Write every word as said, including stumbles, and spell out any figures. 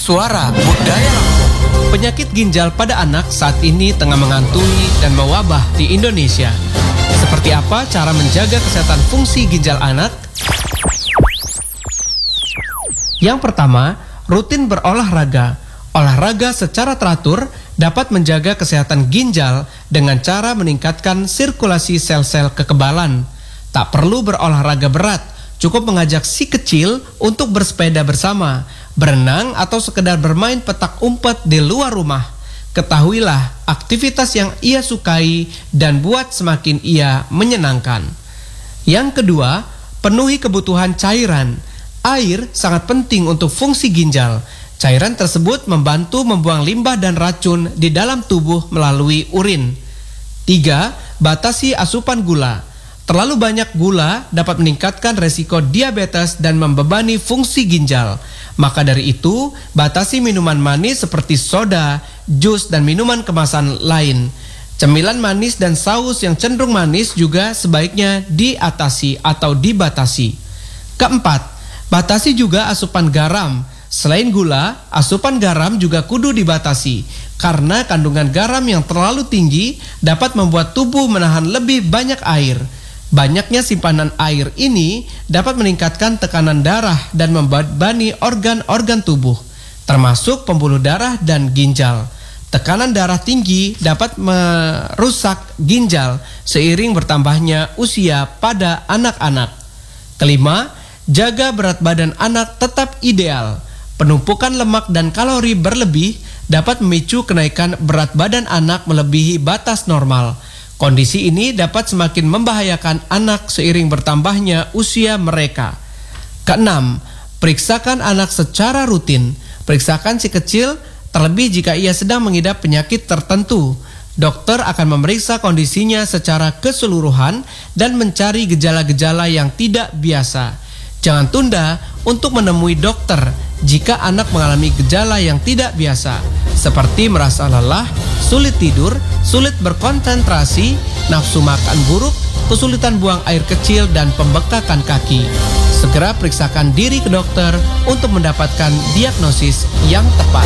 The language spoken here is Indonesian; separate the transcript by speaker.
Speaker 1: Suara Budaya Lampung.
Speaker 2: Penyakit ginjal pada anak saat ini tengah mengantui dan mewabah di Indonesia. Seperti apa cara menjaga kesehatan fungsi ginjal anak? Yang pertama, rutin berolahraga. Olahraga secara teratur dapat menjaga kesehatan ginjal dengan cara meningkatkan sirkulasi sel-sel kekebalan. Tak perlu berolahraga berat, cukup mengajak si kecil untuk bersepeda bersama, berenang atau sekedar bermain petak umpet di luar rumah. Ketahuilah aktivitas yang ia sukai dan buat semakin ia menyenangkan. Yang kedua, penuhi kebutuhan cairan. Air sangat penting untuk fungsi ginjal. Cairan tersebut membantu membuang limbah dan racun di dalam tubuh melalui urin. Tiga, batasi asupan gula. Terlalu banyak gula dapat meningkatkan resiko diabetes dan membebani fungsi ginjal. Maka dari itu, batasi minuman manis seperti soda, jus, dan minuman kemasan lain. Cemilan manis dan saus yang cenderung manis juga sebaiknya diatasi atau dibatasi. Keempat, batasi juga asupan garam. Selain gula, asupan garam juga kudu dibatasi karena kandungan garam yang terlalu tinggi dapat membuat tubuh menahan lebih banyak air. Banyaknya simpanan air ini dapat meningkatkan tekanan darah dan membebani organ-organ tubuh, termasuk pembuluh darah dan ginjal. Tekanan darah tinggi dapat merusak ginjal seiring bertambahnya usia pada anak-anak. Kelima, jaga berat badan anak tetap ideal. Penumpukan lemak dan kalori berlebih dapat memicu kenaikan berat badan anak melebihi batas normal. Kondisi ini dapat semakin membahayakan anak seiring bertambahnya usia mereka. Keenam, periksakan anak secara rutin. Periksakan si kecil terlebih jika ia sedang mengidap penyakit tertentu. Dokter akan memeriksa kondisinya secara keseluruhan dan mencari gejala-gejala yang tidak biasa. Jangan tunda untuk menemui dokter jika anak mengalami gejala yang tidak biasa, seperti merasa lelah, sulit tidur, sulit berkonsentrasi, nafsu makan buruk, kesulitan buang air kecil, dan pembekakan kaki. Segera periksakan diri ke dokter untuk mendapatkan diagnosis yang tepat.